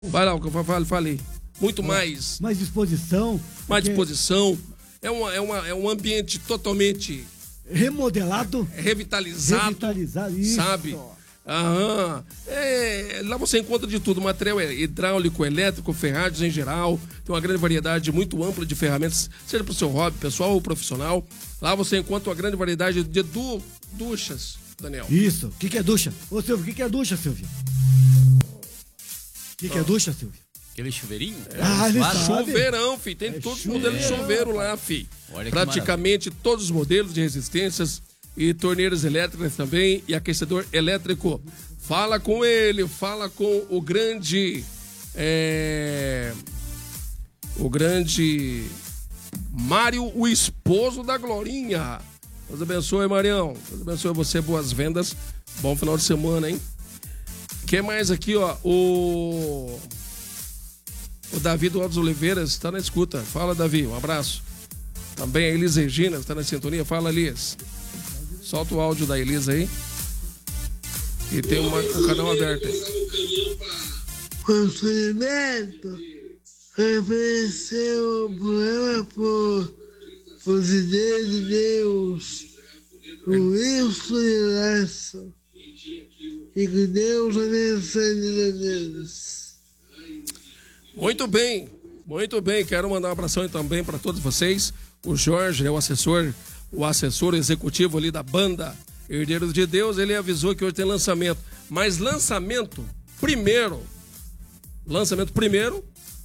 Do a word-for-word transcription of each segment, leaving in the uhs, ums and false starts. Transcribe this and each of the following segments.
Vai lá, fale, fale. Muito mais. Mais disposição. Mais porque disposição. É, uma, é, uma, é um ambiente totalmente Remodelado. revitalizado. Revitalizado, isso. Sabe? Aham. É, lá você encontra de tudo, material hidráulico, elétrico, ferragens em geral. Tem uma grande variedade muito ampla de ferramentas, seja para o seu hobby, pessoal ou profissional. Lá você encontra uma grande variedade de du duchas, Daniel. Isso. O que, que é ducha? Ô, Silvio, o que, que é ducha, Silvio? O que, que é ducha, Silvio? Aquele chuveirinho? É, Ah, ele claro. sabe. Chuveirão, filho. Tem É todos os chuveiro. modelos de chuveiro lá, filho. Olha que Praticamente todos os modelos de resistências e torneiras elétricas também e aquecedor elétrico. Fala com ele, fala com o grande... É, o grande Mário, o esposo da Glorinha. Deus abençoe, Marião. Deus abençoe você, boas vendas. Bom final de semana, hein? Quem mais aqui, ó? O... O Davi do Altos Oliveiras está na escuta. Fala, Davi, um abraço. Também a Elis Regina está na sintonia. Fala, Elis. Solta o áudio da Elis aí. E tem uma, um canal aberto aí. O Filiberto ofereceu o problema por os ideias de Deus, o Wilson e o Larson. E que Deus abençoe a vida deles. Muito bem, muito bem. Quero mandar um abração também para todos vocês. O Jorge é o assessor, o assessor executivo ali da banda Herdeiros de Deus. Ele avisou que hoje tem lançamento. Mas lançamento primeiro. Lançamento primeiro.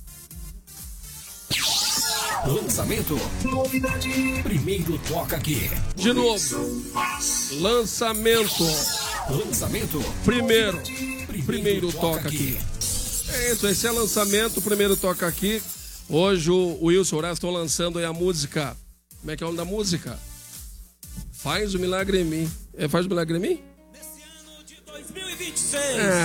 Lançamento. Novidade. Primeiro toca aqui. De novo. Lançamento. Lançamento. Primeiro. Primeiro toca aqui. É isso, esse é lançamento, o primeiro toca aqui. Hoje o Wilson e o Horácio estão lançando aí a música. Como é que é o nome da música? Faz o milagre em mim. É, faz o milagre em mim? Nesse ano de dois mil e vinte e seis. É.